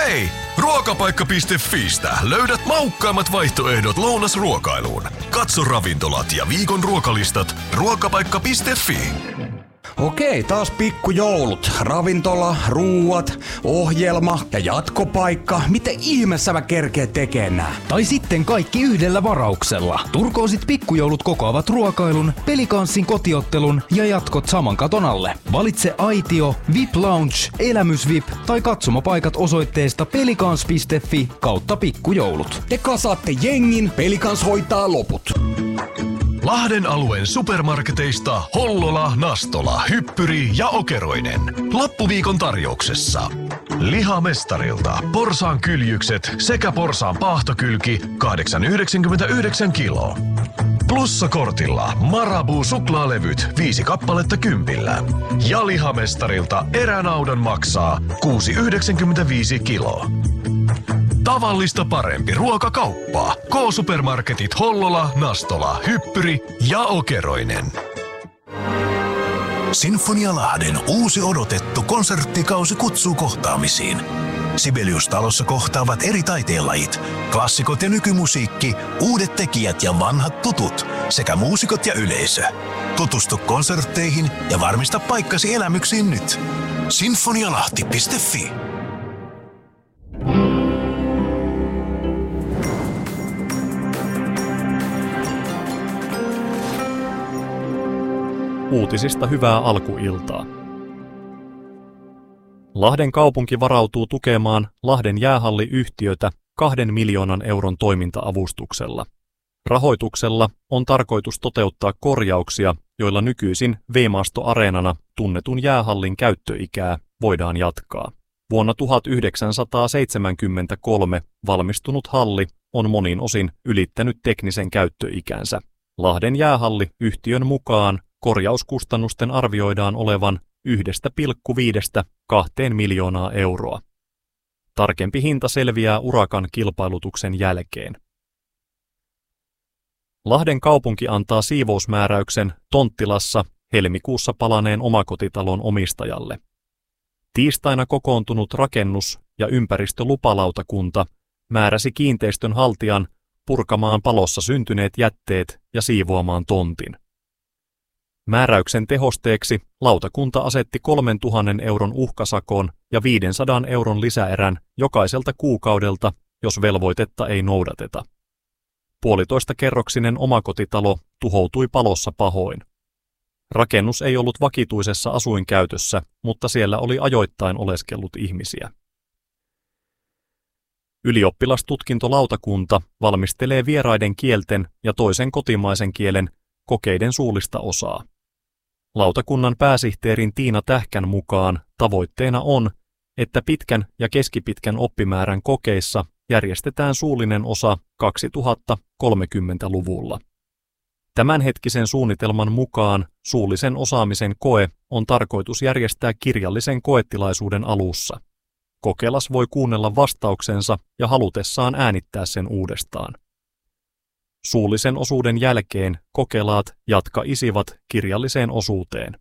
Hei! Ruokapaikka.fiistä löydät maukkaimmat vaihtoehdot lounasruokailuun. Katso ravintolat ja viikon ruokalistat ruokapaikka.fi. Okei, taas pikkujoulut. Ravintola, ruuat, ohjelma ja jatkopaikka. Miten ihmeessä mä kerkeet tekee nää? Tai sitten kaikki yhdellä varauksella. Turkoosit pikkujoulut kokoavat ruokailun, pelikanssin kotiottelun ja jatkot saman katon alle. Valitse aitio, VIP Lounge, elämysvip tai katsomopaikat osoitteesta pelikans.fi/pikkujoulut. Te kasaatte jengin, Pelikans hoitaa loput. Lahden alueen supermarketeista Hollola, Nastola, Hyppyri ja Okeroinen. Loppuviikon tarjouksessa. Lihamestarilta porsaan kyljykset sekä porsaan paahtokylki 8,99 kilo. Plussakortilla Marabou suklaalevyt 5 kappaletta 10. Ja lihamestarilta eränaudan maksaa 6,95 kilo. Tavallista parempi ruokakauppa. K-supermarketit Hollola, Nastola, Hyppyri ja Okeroinen. Sinfonia-Lahden uusi odotettu konserttikausi kutsuu kohtaamisiin. Sibelius-talossa kohtaavat eri taiteenlajit, klassikot ja nykymusiikki, uudet tekijät ja vanhat tutut, sekä muusikot ja yleisö. Tutustu konsertteihin ja varmista paikkasi elämyksiin nyt. Sinfonialahti.fi. Uutisista hyvää alkuiltaa. Lahden kaupunki varautuu tukemaan Lahden jäähalliyhtiötä 2 miljoonan euron toiminta-avustuksella. Rahoituksella on tarkoitus toteuttaa korjauksia, joilla nykyisin V-Maasto-areenana tunnetun jäähallin käyttöikää voidaan jatkaa. Vuonna 1973 valmistunut halli on monin osin ylittänyt teknisen käyttöikänsä. Lahden jäähalli-yhtiön mukaan korjauskustannusten arvioidaan olevan 1,5–2 miljoonaa euroa. Tarkempi hinta selviää urakan kilpailutuksen jälkeen. Lahden kaupunki antaa siivousmääräyksen Tonttilassa helmikuussa palaneen omakotitalon omistajalle. Tiistaina kokoontunut rakennus- ja ympäristölupalautakunta määräsi kiinteistön haltijan purkamaan palossa syntyneet jätteet ja siivoamaan tontin. Määräyksen tehosteeksi lautakunta asetti 3 000 euron uhkasakon ja 500 euron lisäerän jokaiselta kuukaudelta, jos velvoitetta ei noudateta. 1,5-kerroksinen omakotitalo tuhoutui palossa pahoin. Rakennus ei ollut vakituisessa asuinkäytössä, mutta siellä oli ajoittain oleskellut ihmisiä. Ylioppilastutkintolautakunta valmistelee vieraiden kielten ja toisen kotimaisen kielen kokeiden suullista osaa. Lautakunnan pääsihteerin Tiina Tähkän mukaan tavoitteena on, että pitkän ja keskipitkän oppimäärän kokeissa järjestetään suullinen osa 2030-luvulla. Tämänhetkisen suunnitelman mukaan suullisen osaamisen koe on tarkoitus järjestää kirjallisen koetilaisuuden alussa. Kokelas voi kuunnella vastauksensa ja halutessaan äänittää sen uudestaan. Suullisen osuuden jälkeen kokelaat jatkaisivat kirjalliseen osuuteen.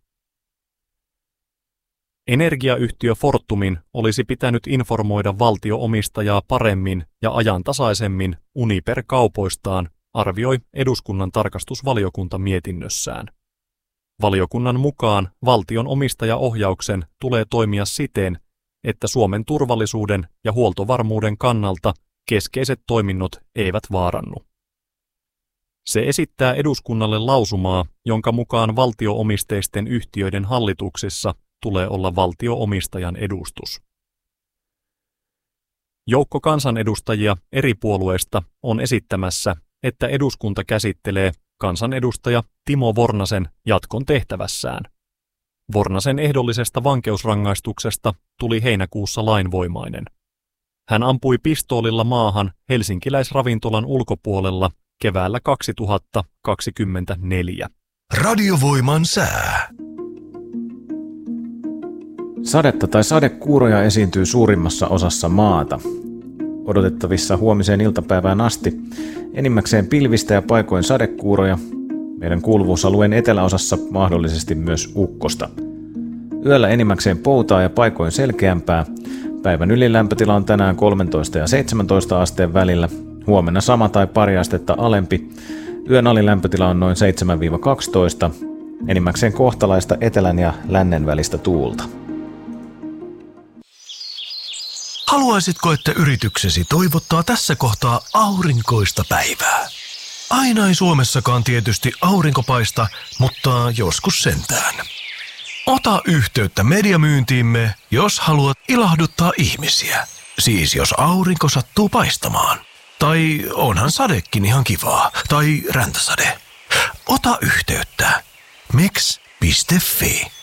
Energiayhtiö Fortumin olisi pitänyt informoida valtio-omistajaa paremmin ja ajantasaisemmin Uniper-kaupoistaan, arvioi eduskunnan tarkastusvaliokunta mietinnössään. Valiokunnan mukaan valtion omistajaohjauksen tulee toimia siten, että Suomen turvallisuuden ja huoltovarmuuden kannalta keskeiset toiminnot eivät vaarannu. Se esittää eduskunnalle lausumaa, jonka mukaan valtio-omisteisten yhtiöiden hallituksissa tulee olla valtio-omistajan edustus. Joukko kansanedustajia eri puolueista on esittämässä, että eduskunta käsittelee kansanedustaja Timo Vornasen jatkon tehtävässään. Vornasen ehdollisesta vankeusrangaistuksesta tuli heinäkuussa lainvoimainen. Hän ampui pistoolilla maahan helsinkiläisravintolan ulkopuolella keväällä 2024. Radiovoiman sää. Sadetta tai sadekuuroja esiintyy suurimmassa osassa maata. Odotettavissa huomiseen iltapäivään asti enimmäkseen pilvistä ja paikoin sadekuuroja, meidän kuuluvuusalueen eteläosassa mahdollisesti myös ukkosta. Yöllä enimmäkseen poutaa ja paikoin selkeämpää, Päivän ylilämpötila on tänään 13 ja 17 asteen välillä, huomenna sama tai pari astetta alempi. Yön alilämpötila on noin 7-12, enimmäkseen kohtalaista etelän ja lännen välistä tuulta. Haluaisitko, että yrityksesi toivottaa tässä kohtaa aurinkoista päivää? Aina ei Suomessakaan tietysti aurinko paista, mutta joskus sentään. Ota yhteyttä mediamyyntiimme, jos haluat ilahduttaa ihmisiä. Siis jos aurinko sattuu paistamaan. Tai onhan sadekin ihan kivaa. Tai räntäsade. Ota yhteyttä. Meks.fi